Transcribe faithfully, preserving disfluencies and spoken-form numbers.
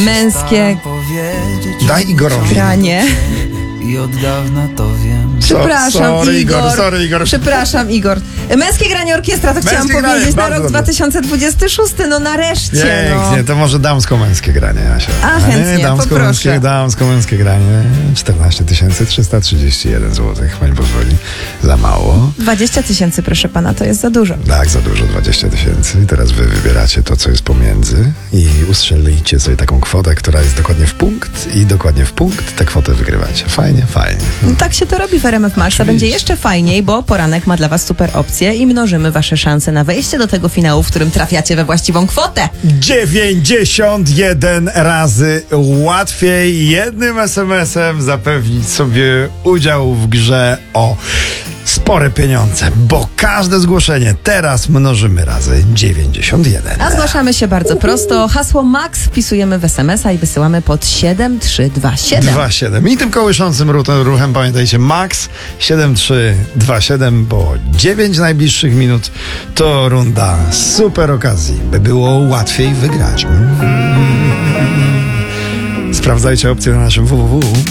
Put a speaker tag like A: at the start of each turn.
A: męskie
B: Daj Igorowi.
A: granie.
C: I od dawna to wiem.
A: Przepraszam,
B: sorry,
A: Igor.
B: Igor, sorry, Igor.
A: Przepraszam, Igor. Męskie granie orkiestra, to chciałam
B: Męskie
A: powiedzieć
B: granie,
A: na rok
B: bardzo
A: dwa tysiące dwudziesty szósty. No nareszcie, no.
B: Pięknie, to może damsko-męskie granie, Asia.
A: A, chętnie,
B: damsko-męskie,
A: poproszę.
B: damsko-męskie granie. czternaście tysięcy trzysta trzydzieści jeden złotych, pani pozwoli. Za mało.
A: dwadzieścia tysięcy, proszę pana, to jest za dużo.
B: Tak, za dużo, dwadzieścia tysięcy. Teraz wy wybieracie to, co jest pomiędzy i ustrzelicie sobie taką kwotę, która jest dokładnie w punkt i dokładnie w punkt tę kwotę wygrywacie. Fajnie, fajnie.
A: No, tak się to robi w R M F Maxa.
B: Oczywiście.
A: Będzie jeszcze fajniej, bo poranek ma dla was super opcje i mnożymy wasze szanse na wejście do tego finału, w którym trafiacie we właściwą kwotę.
B: dziewięćdziesiąt jeden razy łatwiej jednym es em esem zapewnić sobie udział w grze o spore pieniądze, bo każde zgłoszenie teraz mnożymy razy dziewięćdziesiąt jeden.
A: A zgłaszamy się bardzo prosto. Hasło MAX wpisujemy w es emesa i wysyłamy pod siedem trzy dwa siedem.
B: dwa siedem. I tym kołyszącym ruchem, ruchem pamiętajcie, max siedem trzy dwa siedem, bo dziewięć najbliższych minut to runda super okazji, by było łatwiej wygrać. Mm. Sprawdzajcie opcje na naszym w w w.